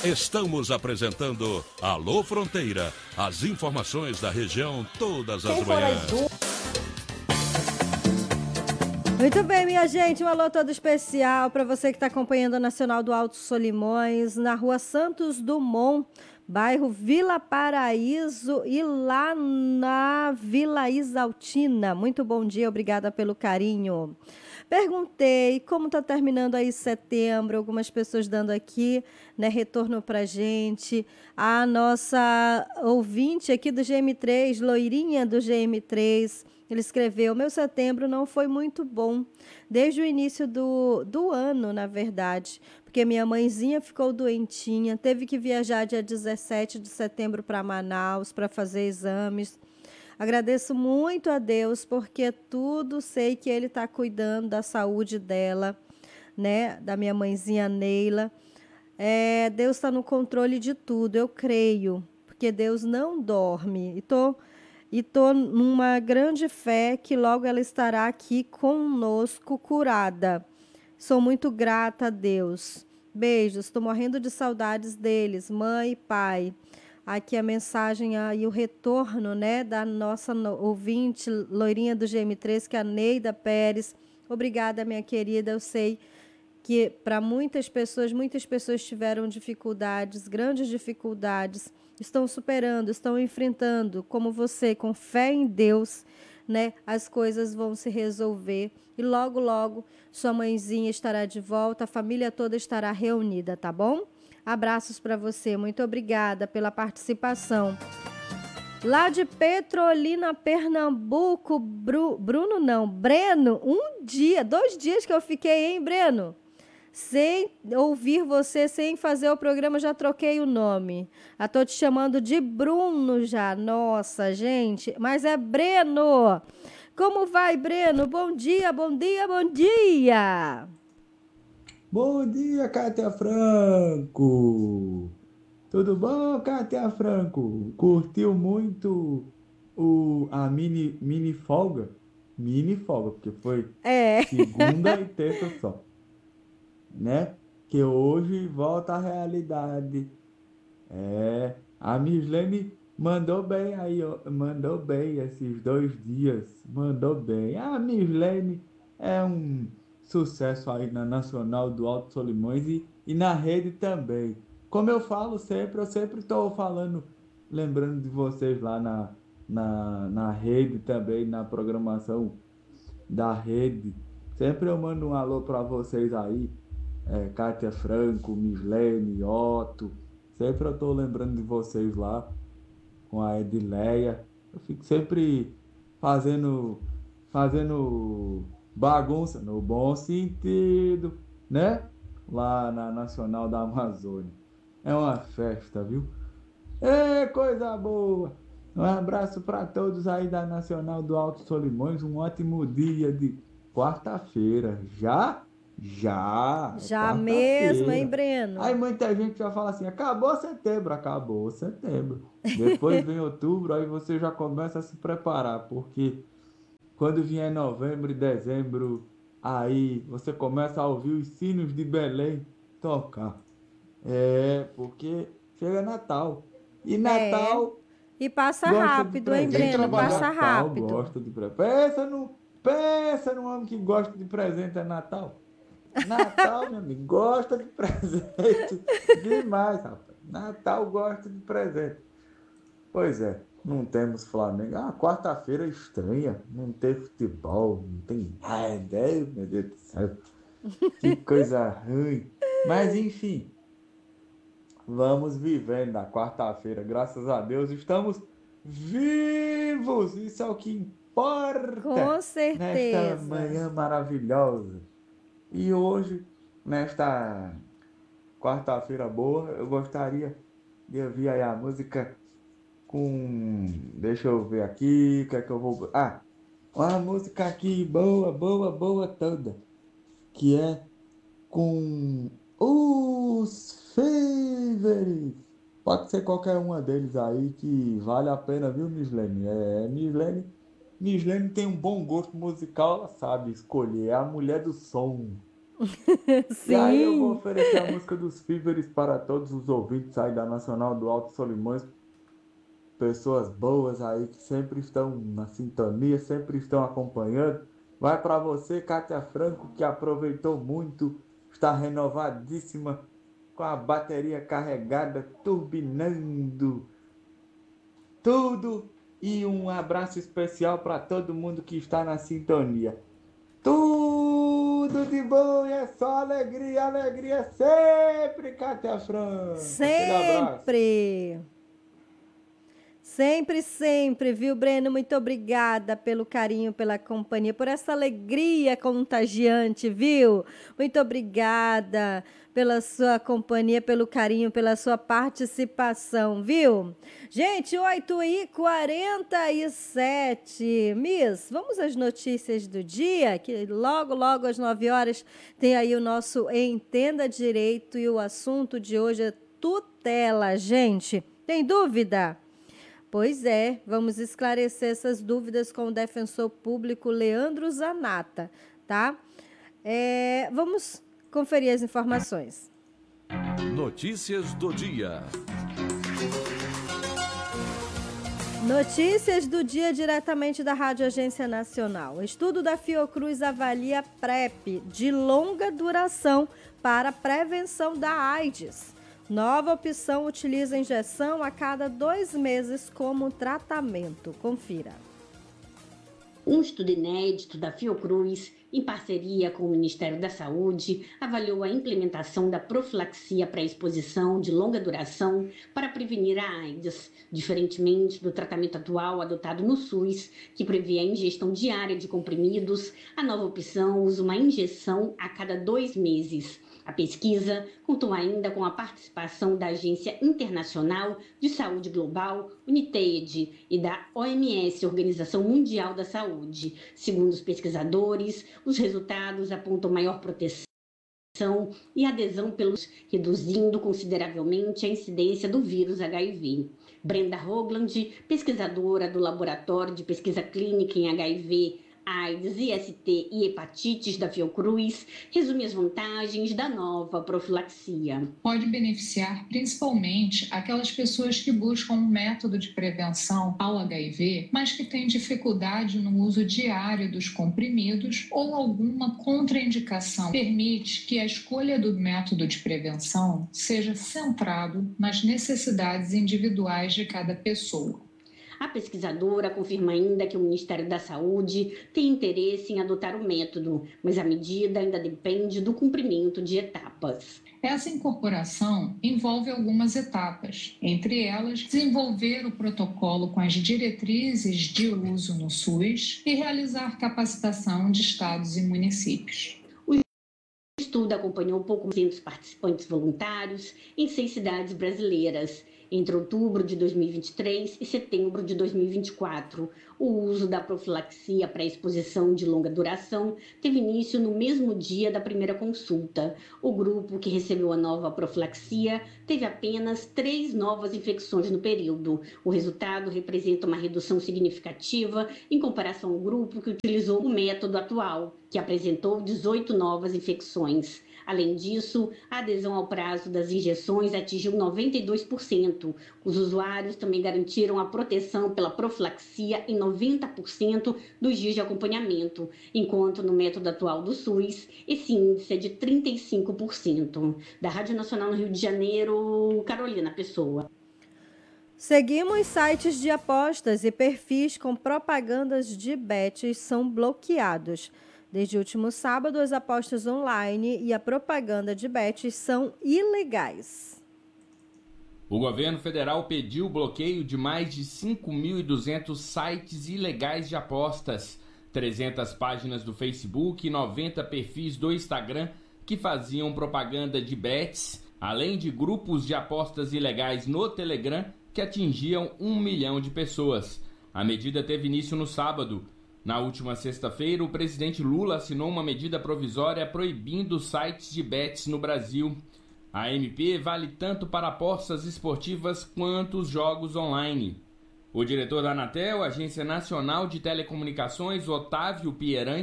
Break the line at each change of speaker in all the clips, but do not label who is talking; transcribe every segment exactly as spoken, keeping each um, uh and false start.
Estamos apresentando Alô Fronteira, as informações da região todas as manhãs.
Muito bem, minha gente, um alô todo especial para você que está acompanhando a Nacional do Alto Solimões, na rua Santos Dumont, bairro Vila Paraíso e lá na Vila Isaltina. Muito bom dia, obrigada pelo carinho. Perguntei como está terminando aí setembro, algumas pessoas dando aqui, né, retorno para gente. A nossa ouvinte aqui do G M três, loirinha do G M três, ele escreveu: meu setembro não foi muito bom, desde o início do, do ano, na verdade, porque minha mãezinha ficou doentinha, teve que viajar dia dezessete de setembro para Manaus para fazer exames. Agradeço muito a Deus, porque tudo sei que Ele está cuidando da saúde dela, né? Da minha mãezinha Neila. É, Deus está no controle de tudo, eu creio, porque Deus não dorme. E tô, e tô numa grande fé que logo ela estará aqui conosco, curada. Sou muito grata a Deus. Beijos, estou morrendo de saudades deles, mãe e pai. Aqui a mensagem e o retorno, né, da nossa ouvinte, loirinha do G M três, que é a Neida Pérez. Obrigada, minha querida. Eu sei que para muitas pessoas, muitas pessoas tiveram dificuldades, grandes dificuldades, estão superando, estão enfrentando, como você, com fé em Deus, né, as coisas vão se resolver e logo, logo sua mãezinha estará de volta, a família toda estará reunida, tá bom? Abraços para você, muito obrigada pela participação. Lá de Petrolina, Pernambuco, Bru, Bruno não, Breno, um dia, dois dias que eu fiquei, hein, Breno? Sem ouvir você, sem fazer o programa, já troquei o nome. Já tô te chamando de Bruno já, nossa, gente, mas é Breno. Como vai, Breno? Bom dia, bom dia, bom dia.
Bom dia, Cátia Franco! Tudo bom, Cátia Franco? Curtiu muito o, a mini, mini folga? Mini folga, porque foi
É.
segunda e terça só, né? Que hoje volta à realidade. É, a Mislene mandou bem aí, ó, mandou bem esses dois dias, mandou bem. A Mislene é um sucesso aí na Nacional do Alto Solimões e, e na rede também. Como eu falo sempre, eu sempre estou falando, lembrando de vocês lá na, na, na rede também, na programação da rede. Sempre eu mando um alô para vocês aí, é, Cátia Franco, Mislene, Otto. Sempre eu estou lembrando de vocês lá, com a Edileia. Eu fico sempre fazendo, fazendo bagunça, no bom sentido, né? Lá na Nacional da Amazônia. É uma festa, viu? É coisa boa! Um abraço para todos aí da Nacional do Alto Solimões. Um ótimo dia de quarta-feira. Já? Já! É
Já mesmo, hein,
quarta-feira.
Breno?
Aí muita gente já fala assim: acabou setembro, acabou setembro. Depois vem outubro, aí você já começa a se preparar, porque quando vier novembro e dezembro, aí você começa a ouvir os sinos de Belém tocar. É, porque chega Natal. E
É.
Natal
E passa
gosta de
rápido, hein,
presente.
Breno? Passa
Natal
rápido.
gosta de presente. Pensa no, pensa no homem que gosta de presente é Natal. Natal, meu amigo, gosta de presente demais, rapaz. Natal gosta de presente. Pois é, não temos Flamengo. Ah, quarta-feira estranha. Não tem futebol, não tem nada. Ai, meu Deus do céu. Que coisa ruim. Mas enfim, vamos vivendo a quarta-feira. Graças a Deus estamos vivos. Isso é o que importa
Com
nesta
certeza.
manhã maravilhosa. E hoje, nesta quarta-feira boa, eu gostaria de ouvir aí a música com. Deixa eu ver aqui, o que é que eu vou. Ah, uma música aqui boa, boa, boa toda. Que é com os Favorites. Pode ser qualquer uma deles aí que vale a pena, viu, Mislene? É, Mislene, Mislene tem um bom gosto musical, ela sabe escolher. É a mulher do som. E aí eu vou
Sim.
oferecer a música dos Fíveres para todos os ouvintes aí da Nacional do Alto Solimões, pessoas boas aí que sempre estão na sintonia, sempre estão acompanhando. Vai para você, Kátia Franco, que aproveitou muito, está renovadíssima, com a bateria carregada, turbinando tudo. E um abraço especial para todo mundo que está na sintonia. Tudo de bom e é só alegria, alegria sempre, Kátia Franco. Aquele abraço.
Sempre. Sempre, sempre, viu, Breno? Muito obrigada pelo carinho, pela companhia, por essa alegria contagiante, viu? Muito obrigada pela sua companhia, pelo carinho, pela sua participação, viu? Gente, oito e quarenta e sete. Miss, vamos às notícias do dia, que logo, logo às nove horas tem aí o nosso Entenda Direito e o assunto de hoje é tutela, gente. Tem dúvida? Pois é, vamos esclarecer essas dúvidas com o defensor público Leandro Zanata, tá? É, vamos conferir as informações.
Notícias do dia.
Notícias do dia diretamente da Rádio Agência Nacional. Estudo da Fiocruz avalia PrEP de longa duração para prevenção da AIDS. Nova opção utiliza injeção a cada dois meses como tratamento. Confira.
Um estudo inédito da Fiocruz, em parceria com o Ministério da Saúde, avaliou a implementação da profilaxia pré-exposição de longa duração para prevenir a AIDS, diferentemente do tratamento atual adotado no SUS, que prevê a ingestão diária de comprimidos. A nova opção usa uma injeção a cada dois meses. A pesquisa contou ainda com a participação da Agência Internacional de Saúde Global, UNITAID, e da O M S, Organização Mundial da Saúde. Segundo os pesquisadores, os resultados apontam maior proteção e adesão pelos, reduzindo consideravelmente a incidência do vírus H I V. Brenda Hogland, pesquisadora do Laboratório de Pesquisa Clínica em H I V, AIDS, I S T e hepatites da Fiocruz, resume as vantagens da nova profilaxia.
Pode beneficiar principalmente aquelas pessoas que buscam um método de prevenção ao H I V, mas que têm dificuldade no uso diário dos comprimidos ou alguma contraindicação. Permite que a escolha do método de prevenção seja centrado nas necessidades individuais de cada pessoa.
A pesquisadora confirma ainda que o Ministério da Saúde tem interesse em adotar o método, mas a medida ainda depende do cumprimento de etapas.
Essa incorporação envolve algumas etapas, entre elas, desenvolver o protocolo com as diretrizes de uso no SUS e realizar capacitação de estados e municípios.
O estudo acompanhou pouco mais de duzentos participantes voluntários em seis cidades brasileiras. Entre outubro de dois mil e vinte e três e setembro de dois mil e vinte e quatro, o uso da profilaxia pré-exposição de longa duração teve início no mesmo dia da primeira consulta. O grupo que recebeu a nova profilaxia teve apenas três novas infecções no período. O resultado representa uma redução significativa em comparação ao grupo que utilizou o método atual, que apresentou dezoito novas infecções. Além disso, a adesão ao prazo das injeções atingiu noventa e dois por cento. Os usuários também garantiram a proteção pela profilaxia em noventa por cento dos dias de acompanhamento, enquanto no método atual do SUS, esse índice é de trinta e cinco por cento. Da Rádio Nacional no Rio de Janeiro, Carolina Pessoa.
Seguimos sites de apostas e perfis com propagandas de bets são bloqueados. Desde o último sábado, as apostas online e a propaganda de bets são ilegais.
O governo federal pediu o bloqueio de mais de cinco mil e duzentos sites ilegais de apostas, trezentas páginas do Facebook e noventa perfis do Instagram que faziam propaganda de bets, além de grupos de apostas ilegais no Telegram que atingiam um milhão de pessoas. A medida teve início no sábado. Na última sexta-feira, o presidente Lula assinou uma medida provisória proibindo sites de bets no Brasil. A M P vale tanto para apostas esportivas quanto os jogos online. O diretor da Anatel, Agência Nacional de Telecomunicações, Otávio Pierante,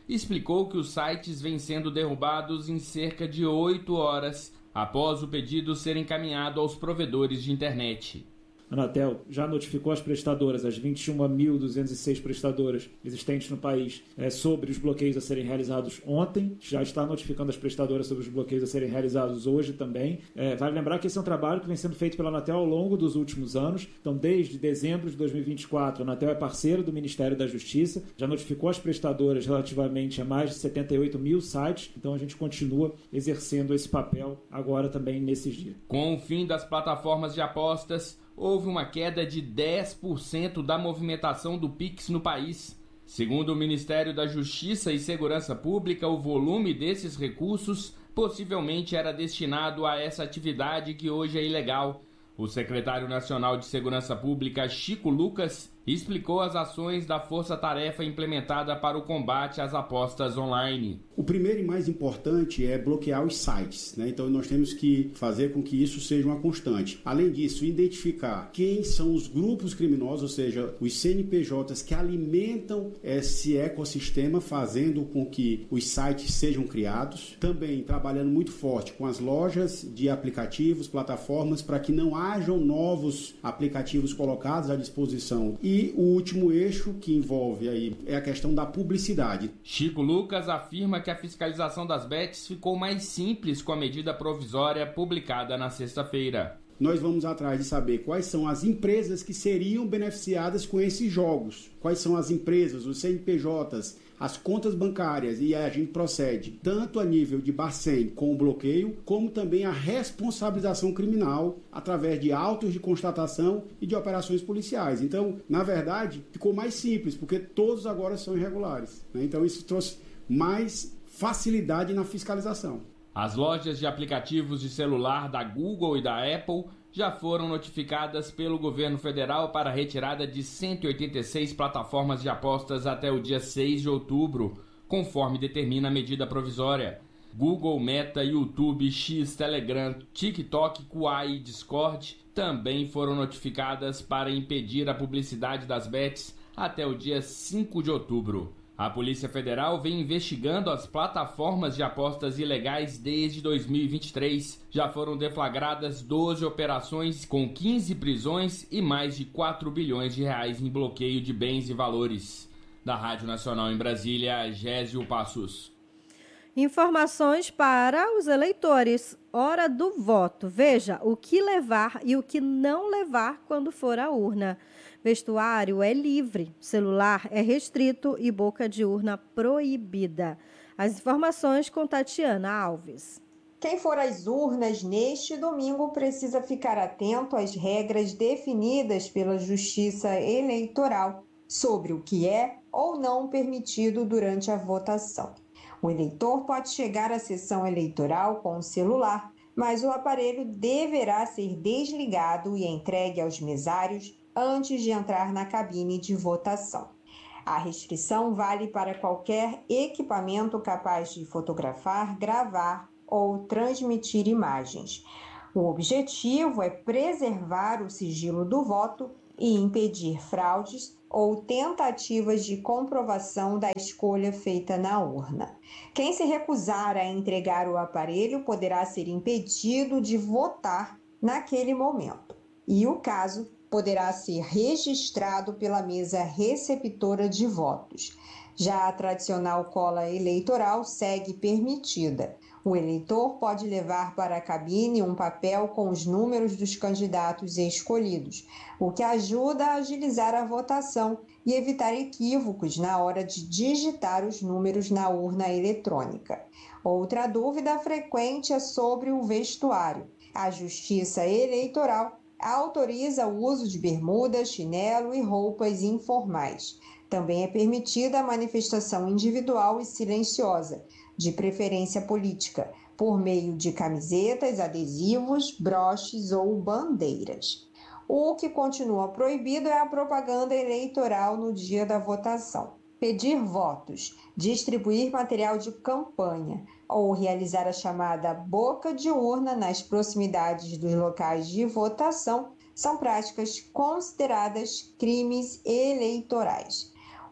explicou que os sites vêm sendo derrubados em cerca de oito horas após o pedido ser encaminhado aos provedores de internet.
A Anatel já notificou as prestadoras, as vinte e uma mil duzentas e seis prestadoras existentes no país, é, sobre os bloqueios a serem realizados ontem. Já está notificando as prestadoras sobre os bloqueios a serem realizados hoje também. É, vale lembrar que esse é um trabalho que vem sendo feito pela Anatel ao longo dos últimos anos. Então, desde dezembro de dois mil e vinte e quatro, a Anatel é parceira do Ministério da Justiça, já notificou as prestadoras relativamente a mais de setenta e oito mil sites. Então, a gente continua exercendo esse papel agora também nesses dias.
Com o fim das plataformas de apostas, houve uma queda de dez por cento da movimentação do Pix no país. Segundo o Ministério da Justiça e Segurança Pública, o volume desses recursos possivelmente era destinado a essa atividade que hoje é ilegal. O secretário nacional de Segurança Pública, Chico Lucas, explicou as ações da força-tarefa implementada para o combate às apostas online.
O primeiro e mais importante é bloquear os sites, né? Então nós temos que fazer com que isso seja uma constante. Além disso, identificar quem são os grupos criminosos, ou seja, os C N P Js que alimentam esse ecossistema, fazendo com que os sites sejam criados. Também trabalhando muito forte com as lojas de aplicativos, plataformas, para que não hajam novos aplicativos colocados à disposição. E E o último eixo que envolve aí é a questão da publicidade.
Chico Lucas afirma que a fiscalização das bets ficou mais simples com a medida provisória publicada na sexta-feira.
Nós vamos atrás de saber quais são as empresas que seriam beneficiadas com esses jogos. Quais são as empresas, os C N P Js, as contas bancárias, e a gente procede tanto a nível de Bacen com o bloqueio, como também a responsabilização criminal através de autos de constatação e de operações policiais. Então, na verdade, ficou mais simples, porque todos agora são irregulares, né? Então, isso trouxe mais facilidade na fiscalização.
As lojas de aplicativos de celular da Google e da Apple já foram notificadas pelo governo federal para a retirada de cento e oitenta e seis plataformas de apostas até o dia seis de outubro, conforme determina a medida provisória. Google, Meta, YouTube, X, Telegram, TikTok, Quai e Discord também foram notificadas para impedir a publicidade das bets até o dia cinco de outubro. A Polícia Federal vem investigando as plataformas de apostas ilegais desde dois mil e vinte e três. Já foram deflagradas doze operações com quinze prisões e mais de quatro bilhões de reais em bloqueio de bens e valores. Da Rádio Nacional em Brasília, Gésio Passos.
Informações para os eleitores. Hora do voto. Veja o que levar e o que não levar quando for à urna. Vestuário é livre, celular é restrito e boca de urna proibida. As informações com Tatiana Alves.
Quem for às urnas neste domingo precisa ficar atento às regras definidas pela Justiça Eleitoral sobre o que é ou não permitido durante a votação. O eleitor pode chegar à sessão eleitoral com o celular, mas o aparelho deverá ser desligado e entregue aos mesários antes de entrar na cabine de votação. A restrição vale para qualquer equipamento capaz de fotografar, gravar ou transmitir imagens. O objetivo é preservar o sigilo do voto e impedir fraudes ou tentativas de comprovação da escolha feita na urna. Quem se recusar a entregar o aparelho poderá ser impedido de votar naquele momento. E o caso poderá ser registrado pela mesa receptora de votos. Já a tradicional cola eleitoral segue permitida. O eleitor pode levar para a cabine um papel com os números dos candidatos escolhidos, o que ajuda a agilizar a votação e evitar equívocos na hora de digitar os números na urna eletrônica. Outra dúvida frequente é sobre o vestuário. A Justiça Eleitoral autoriza o uso de bermuda, chinelo e roupas informais. Também é permitida a manifestação individual e silenciosa, de preferência política, por meio de camisetas, adesivos, broches ou bandeiras. O que continua proibido é a propaganda eleitoral no dia da votação. Pedir votos, distribuir material de campanha ou realizar a chamada boca de urna nas proximidades dos locais de votação são práticas consideradas crimes eleitorais.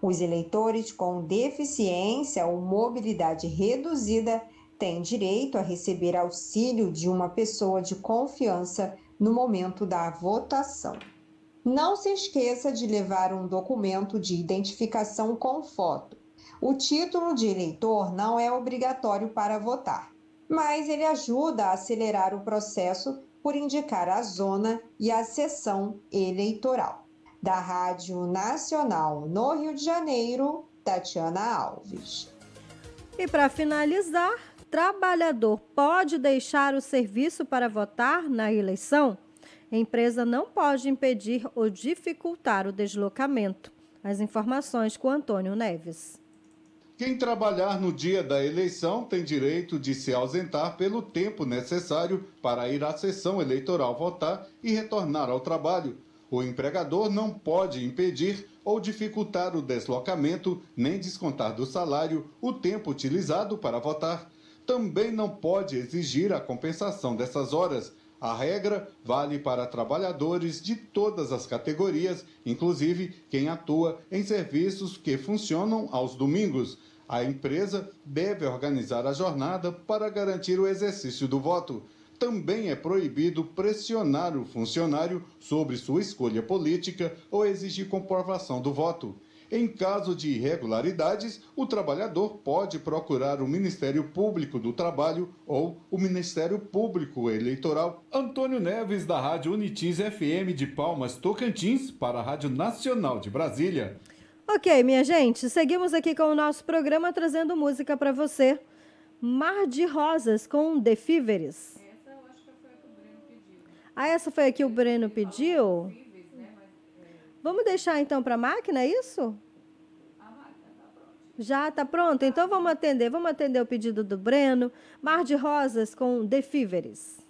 Os eleitores com deficiência ou mobilidade reduzida têm direito a receber auxílio de uma pessoa de confiança no momento da votação. Não se esqueça de levar um documento de identificação com foto. O título de eleitor não é obrigatório para votar, mas ele ajuda a acelerar o processo por indicar a zona e a seção eleitoral. Da Rádio Nacional no Rio de Janeiro, Tatiana Alves.
E para finalizar, trabalhador pode deixar o serviço para votar na eleição? A empresa não pode impedir ou dificultar o deslocamento. As informações com Antônio Neves.
Quem trabalhar no dia da eleição tem direito de se ausentar pelo tempo necessário para ir à sessão eleitoral votar e retornar ao trabalho. O empregador não pode impedir ou dificultar o deslocamento, nem descontar do salário o tempo utilizado para votar. Também não pode exigir a compensação dessas horas. A regra vale para trabalhadores de todas as categorias, inclusive quem atua em serviços que funcionam aos domingos. A empresa deve organizar a jornada para garantir o exercício do voto. Também é proibido pressionar o funcionário sobre sua escolha política ou exigir comprovação do voto. Em caso de irregularidades, o trabalhador pode procurar o Ministério Público do Trabalho ou o Ministério Público Eleitoral.
Antônio Neves, da Rádio Unitins F M de Palmas, Tocantins, para a Rádio Nacional de Brasília.
Ok, minha gente, seguimos aqui com o nosso programa trazendo música para você. Mar de Rosas com The Fíveres.
Essa eu acho que foi a que o Breno pediu.
Ah, essa foi a que o Breno pediu? Vamos deixar então para a máquina, é isso?
A máquina está pronta.
Já está pronto? Então vamos atender. Vamos atender o pedido do Breno. Mar de Rosas com The Fíveres.